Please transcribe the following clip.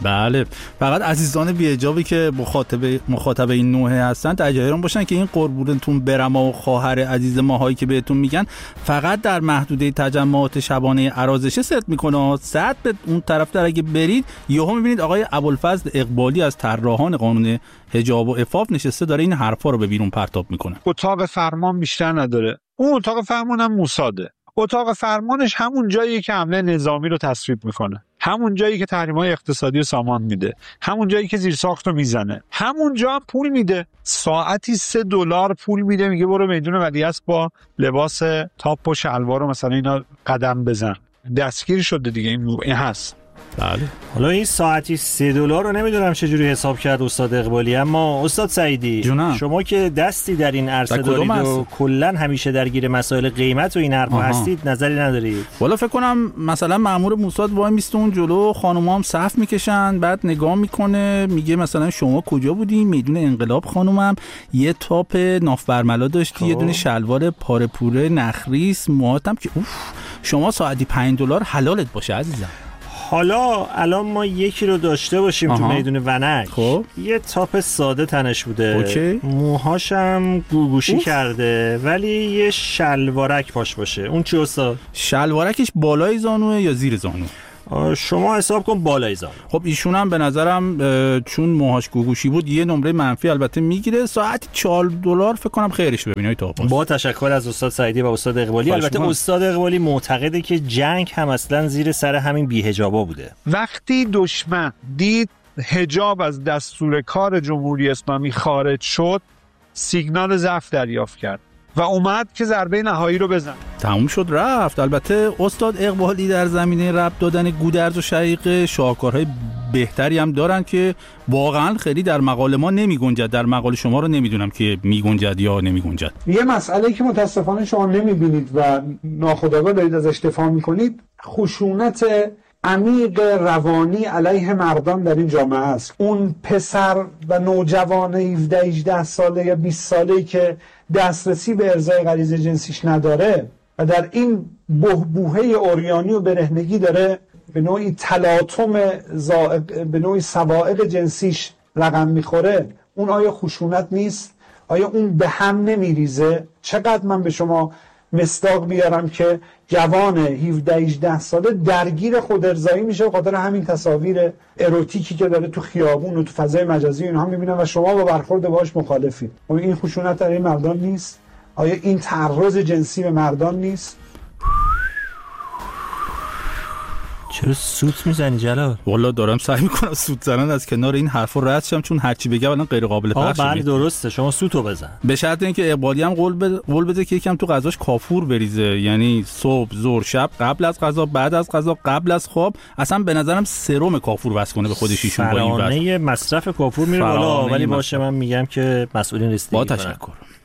بله، فقط عزیزان بی‌حجابی که مخاطب این نوع هستن در جریان باشن که این قربونتون برم و خواهر عزیز ماهایی که بهتون میگن فقط در محدوده تجمعات شبانه عرازشه صدق میکنه. صد به اون طرف در اگه برید یهو میبینید آقای ابوالفضل اقبالی از طراحان قانون حجاب و عفاف نشسته داره این حرفا رو به بیرون پرتاب میکنه. اتاق فرمان بیشتر نداره، اون اتاق فرمان هم موساده. اتاق فرمانش همون جاییه که حمله نظامی رو تصویب میکنه، همون جایی که تحریم‌های اقتصادی رو سامان میده، همون جایی که زیرساخت رو میزنه، همون جا هم پول میده. ساعتی $3 پول میده، میگه برو میدون ولیعصر با لباس تاپ و شلوار و مثلا اینا قدم بزن. دستگیر شده دیگه، این هست. بله. حالا این ساعتی $3 رو نمیدونم چجوری حساب کرد استاد اقبالی، اما استاد سعیدی جونم. شما که دستی در این عرصه دارید و کلا همیشه درگیر مسائل قیمت و این حرفا هستید، نظری ندارید؟ والا فکر کنم مثلا مأمور موساد وای میسته اون جلو، خانوما هم صف میکشن، بعد نگاه میکنه میگه مثلا شما کجا بودی؟ میدون انقلاب خانومم، یه تاپ ناف برملا داشتی، یه دونه شلوار پاره پوره نخریس، موهاتم که اوف، شما ساعتی $5 حلالت باشه عزیزم. حالا الان ما یکی رو داشته باشیم تو میدون ونک، خب یه تاپ ساده تنش بوده، اوکی. موهاشم گوگوشی کرده، ولی یه شلوارک پاش باشه، اون چی استاد؟ شلوارکش بالای زانوه یا زیر زانو؟ شما حساب کن بالای زانو. خب ایشون هم به نظرم چون موهاش گوگوشی بود یه نمره منفی البته میگیره. ساعت $4 فکر کنم خیرش ببینید تا پاس. با تشکر از استاد سعیدی و استاد اقبالی. البته استاد اقبالی معتقده که جنگ هم اصلا زیر سر همین بی‌حجابا بوده. وقتی دشمن دید حجاب از دستور کار جمهوری اسلامی خارج شد، سیگنال ضعف دریافت کرد و اومد که ضربه نهایی رو بزنه. تموم شد رفت. البته استاد اقبالی در زمینه ربط دادن گودرز و شقیقه شاهکارهای بهتری هم دارن که واقعا خیلی در مقال ما نمی گنجد. در مقال شما رو نمیدونم که می گنجد یا نمی گنجد. یه مسئله که متاسفانه شما نمی بینید و ناخودآگاه دارید ازش دفاع میکنید، خشونت عمیق روانی علیه مردان در این جامعه است. اون پسر و نوجوان 17-18 ساله یا 20 ساله‌ای که دسترسی به ارضای غریزه جنسیش نداره و در این بحبوحه عریانی و برهنگی داره به نوعی تلاطم به نوعی سوائق جنسیش رقم میخوره، اون آیا خشونت نیست؟ آیا اون به هم نمیریزه؟ چقدر من به شما مصداق بیارم که جوان 17-18 ساله درگیر خود ارضایی میشه به خاطر همین تصاویر اروتیکی که داره تو خیابون و تو فضای مجازی اینها میبینن و شما با برخورد باهاش مخالفید. آیا این خشونت در این مردان نیست؟ آیا این تعرض جنسی به مردان نیست؟ چرا سوت میزنی جلال؟ والا دارم سعی میکنم سوت زنن از کنار این حرفا رد شم، چون هر چی بگم الان غیر قابل پخشه. بله درسته، شما سوتو بزن. به شرط اینکه اقبالی هم قول بده که یکم تو غذاش کافور بریزه، یعنی صبح ظهر شب، قبل از غذا بعد از غذا قبل از خواب. اصلا به نظرم سرم کافور بس کنه به خودش ایشون با این وضع. فرانه مصرف کافور میره بالا، ولی باشه من میگم که مسئولین رسیدگی با تشکر.